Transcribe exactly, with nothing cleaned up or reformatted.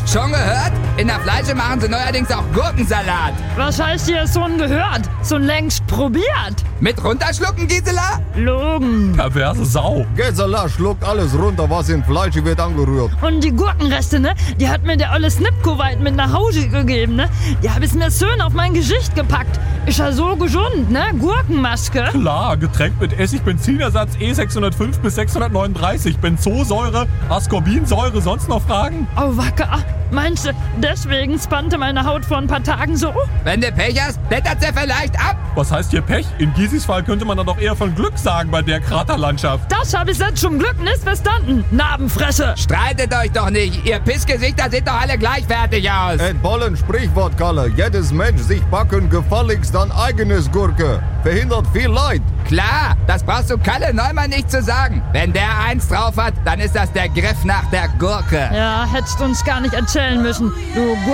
Schon gehört? In der Fleische machen sie neuerdings auch Gurkensalat. Was heißt hier schon gehört? Schon längst probiert? Mit runterschlucken, Gisela? Logen. Perverse Sau. Gisela schluckt alles runter, was in Fleisch wird angerührt. Und die Gurkenreste, ne? Die hat mir der olle Snipkoweit mit nach Hause gegeben, ne? Die hab ich mir schön auf mein Gesicht gepackt. Ist ja so gesund, ne? Gurkenmaske. Klar, getränkt mit Essig-Benzinersatz E sechshundertfünf bis sechshundertneununddreißig. Benzosäure, Ascorbinsäure, sonst noch Fragen? Oh, wacker. Meinst du, deswegen spannte meine Haut vor ein paar Tagen so? Wenn du Pech hast, blättert sie vielleicht ab. Was heißt hier Pech? In Gisis Fall könnte man dann doch eher von Glück sagen bei der Kraterlandschaft. Das hab ich jetzt zum Glück nicht verstanden. Narbenfresse. Streitet euch doch nicht. Ihr Pissgesichter seht doch alle gleichwertig aus. Et bollen Sprichwort, Kalle. Jedes Mensch sich backen gefälligst an eigenes Gurke. Verhindert viel Leid. Klar, das brauchst du Kalle Neumann nicht zu sagen. Wenn der eins drauf hat, dann ist das der Griff nach der Gurke. Ja, hättest uns gar nicht erzählen müssen, du